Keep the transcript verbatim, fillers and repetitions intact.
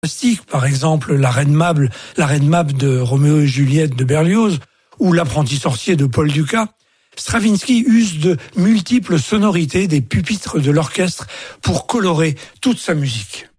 fantastiques, par exemple la Reine Mab, la Reine Mab de Roméo et Juliette de Berlioz, ou l'Apprenti sorcier de Paul Dukas, Stravinsky use de multiples sonorités des pupitres de l'orchestre pour colorer toute sa musique.